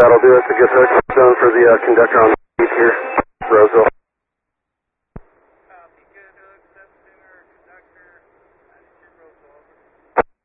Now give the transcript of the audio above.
That'll do us. A good touchdown for the conductor on